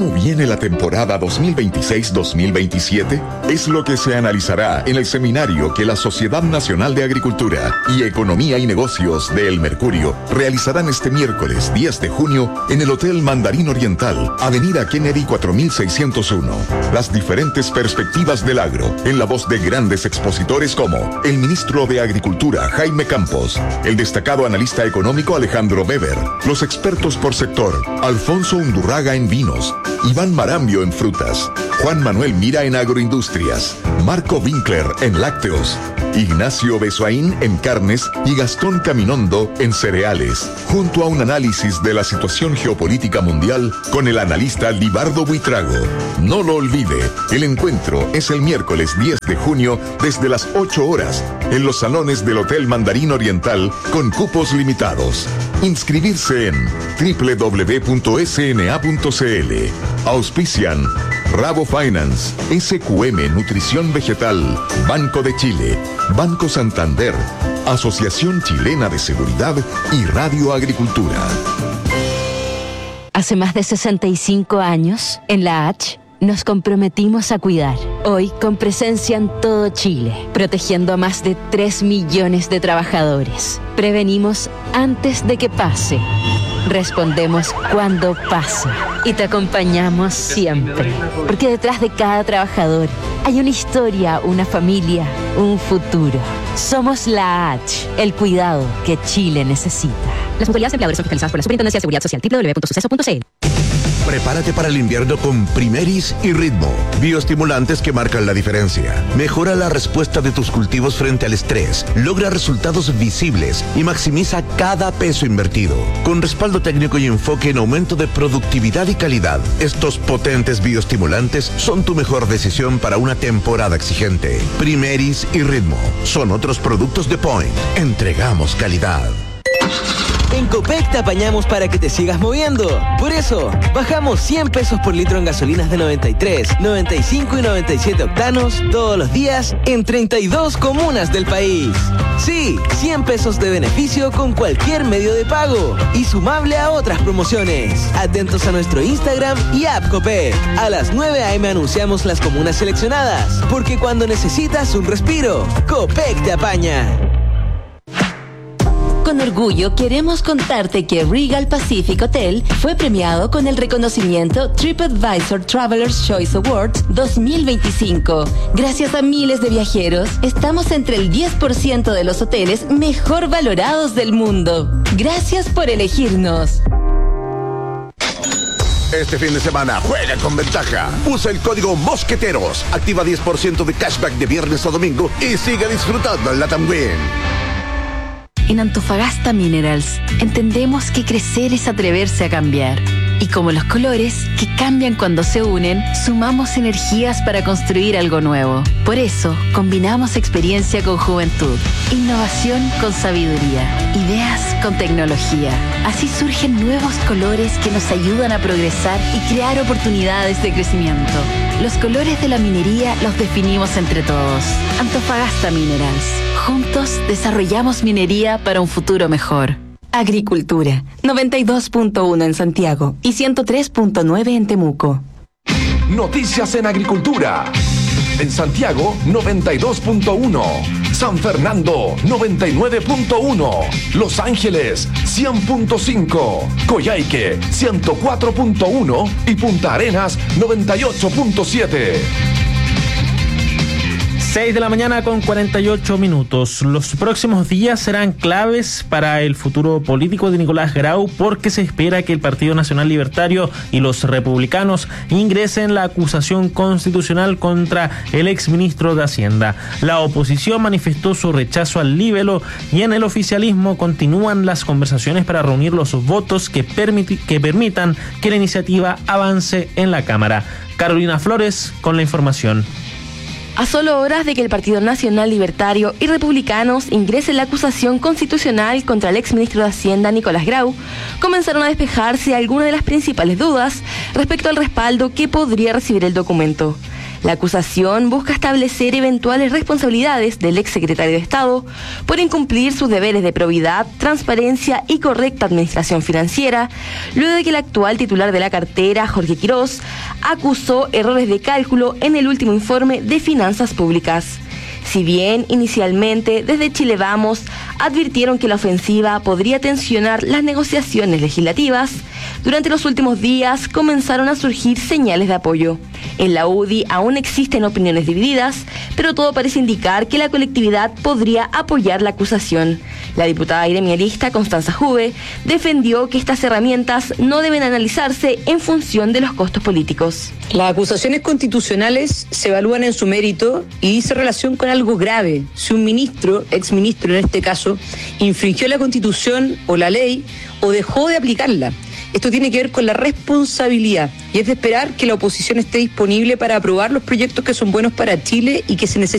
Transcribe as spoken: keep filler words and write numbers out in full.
¿Cómo viene la temporada dos mil veintiséis dos mil veintisiete? Es lo que se analizará en el seminario que la Sociedad Nacional de Agricultura y Economía y Negocios de El Mercurio realizarán este miércoles diez de junio en el Hotel Mandarín Oriental, Avenida Kennedy cuatro mil seiscientos uno. Las diferentes perspectivas del agro, en la voz de grandes expositores como el ministro de Agricultura Jaime Campos, el destacado analista económico Alejandro Weber, los expertos por sector Alfonso Undurraga en vinos, Iván Marambio en frutas, Juan Manuel Mira en agroindustrias, Marco Winkler en lácteos, Ignacio Besoaín en carnes y Gastón Caminondo en cereales, junto a un análisis de la situación geopolítica mundial con el analista Libardo Buitrago. No lo olvide, el encuentro es el miércoles diez de junio desde las ocho horas en los salones del Hotel Mandarín Oriental con cupos limitados. Inscribirse en doble u doble u doble u punto s n a punto c l. Auspician Rabo Finance, S Q M Nutrición Vegetal, Banco de Chile, Banco Santander, Asociación Chilena de Seguridad y Radio Agricultura. Hace más de sesenta y cinco años, en la H, nos comprometimos a cuidar. Hoy, con presencia en todo Chile, protegiendo a más de tres millones de trabajadores. Prevenimos antes de que pase. Respondemos cuando pase. Y te acompañamos siempre. Porque detrás de cada trabajador hay una historia, una familia, un futuro. Somos la H, el cuidado que Chile necesita. Las mutualidades empleadores son fiscalizadas por la Superintendencia de Seguridad Social, doble u doble u doble u punto suceso punto c l. Prepárate para el invierno con Primeris y Ritmo, bioestimulantes que marcan la diferencia. Mejora la respuesta de tus cultivos frente al estrés, logra resultados visibles y maximiza cada peso invertido. Con respaldo técnico y enfoque en aumento de productividad y calidad, estos potentes bioestimulantes son tu mejor decisión para una temporada exigente. Primeris y Ritmo son otros productos de Point. Entregamos calidad. En Copec te apañamos para que te sigas moviendo. Por eso, bajamos cien pesos por litro en gasolinas de noventa y tres, noventa y cinco y noventa y siete octanos todos los días en treinta y dos comunas del país. Sí, cien pesos de beneficio con cualquier medio de pago y sumable a otras promociones. Atentos a nuestro Instagram y app Copec. A las nueve a eme anunciamos las comunas seleccionadas, porque cuando necesitas un respiro, Copec te apaña. Con orgullo queremos contarte que Regal Pacific Hotel fue premiado con el reconocimiento TripAdvisor Traveler's Choice Awards dos mil veinticinco. Gracias a miles de viajeros, estamos entre el diez por ciento de los hoteles mejor valorados del mundo. Gracias por elegirnos. Este fin de semana juega con ventaja. Usa el código Mosqueteros. Activa diez por ciento de cashback de viernes a domingo y sigue disfrutando en LATAM Win. En Antofagasta Minerals entendemos que crecer es atreverse a cambiar. Y como los colores, que cambian cuando se unen, sumamos energías para construir algo nuevo. Por eso, combinamos experiencia con juventud, innovación con sabiduría, ideas con tecnología. Así surgen nuevos colores que nos ayudan a progresar y crear oportunidades de crecimiento. Los colores de la minería los definimos entre todos. Antofagasta Minerals. Juntos desarrollamos minería para un futuro mejor. Agricultura, noventa y dos punto uno en Santiago y ciento tres punto nueve en Temuco. Noticias en Agricultura. En Santiago, noventa y dos punto uno. San Fernando, noventa y nueve punto uno. Los Ángeles, cien punto cinco. Coyhaique, ciento cuatro punto uno. Y Punta Arenas, noventa y ocho punto siete. seis de la mañana con cuarenta y ocho minutos. Los próximos días serán claves para el futuro político de Nicolás Grau, porque se espera que el Partido Nacional Libertario y los republicanos ingresen la acusación constitucional contra el exministro de Hacienda. La oposición manifestó su rechazo al libelo y en el oficialismo continúan las conversaciones para reunir los votos que, permiti- que permitan que la iniciativa avance en la Cámara. Carolina Flores con la información. A solo horas de que el Partido Nacional Libertario y Republicanos ingresen la acusación constitucional contra el exministro de Hacienda, Nicolás Grau, comenzaron a despejarse algunas de las principales dudas respecto al respaldo que podría recibir el documento. La acusación busca establecer eventuales responsabilidades del exsecretario de Estado por incumplir sus deberes de probidad, transparencia y correcta administración financiera, luego de que el actual titular de la cartera, Jorge Quirós, acusó errores de cálculo en el último informe de finanzas públicas. Si bien inicialmente desde Chile Vamos advirtieron que la ofensiva podría tensionar las negociaciones legislativas, durante los últimos días comenzaron a surgir señales de apoyo. En la U D I aún existen opiniones divididas, pero todo parece indicar que la colectividad podría apoyar la acusación. La diputada gremialista Constanza Juve defendió que estas herramientas no deben analizarse en función de los costos políticos. Las acusaciones constitucionales se evalúan en su mérito y dice relación con algo grave. Si un ministro, exministro en este caso, infringió la Constitución o la ley o dejó de aplicarla. Esto tiene que ver con la responsabilidad y es de esperar que la oposición esté disponible para aprobar los proyectos que son buenos para Chile y que se necesitan.